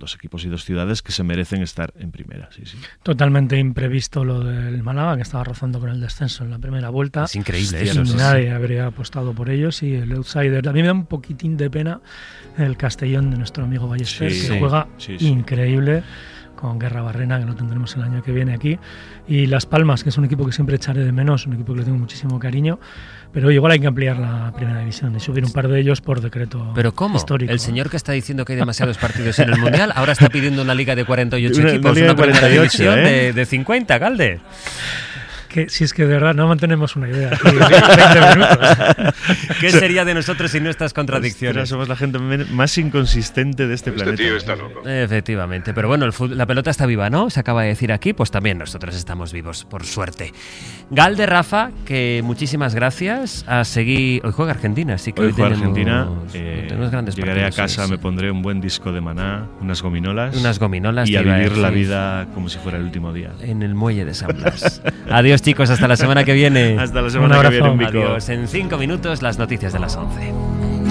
dos equipos y dos ciudades que se merecen estar en primera. Sí. Totalmente imprevisto lo del Málaga, que estaba rozando con el descenso en la primera vuelta. Es increíble eso. Nadie habría apostado por ellos, y el outsider. A mí me da un poquitín de pena el Castellón de nuestro amigo Ballester, que juega increíble, con Guerra Barrena, que lo tendremos el año que viene aquí, y Las Palmas, que es un equipo que siempre echaré de menos, un equipo que le tengo muchísimo cariño, pero igual hay que ampliar la primera división y subir un par de ellos por decreto. ¿Pero cómo? Histórico. El señor que está diciendo que hay demasiados partidos en el Mundial ahora está pidiendo una liga de 48 equipos, una primera división de 50, Galde. Que si es que de verdad no mantenemos una idea. 20 minutos. ¿Qué sería de nosotros sin nuestras contradicciones? Somos la gente más inconsistente de este planeta. Este tío está loco. Efectivamente, pero bueno, la pelota está viva, ¿no? Se acaba de decir aquí, pues también nosotros estamos vivos, por suerte. Galde, Rafa, que muchísimas gracias. A seguir. Hoy juega Argentina, así que hoy juega Argentina. Tenemos grandes llegaré partidos, a casa, me pondré un buen disco de Maná, unas gominolas y a vivir la vida como si fuera el último día. En el muelle de San Blas. Adiós, chicos, hasta la semana que viene. Hasta la semana que viene, Mico. Adiós. En 5 minutos, las noticias de las 11.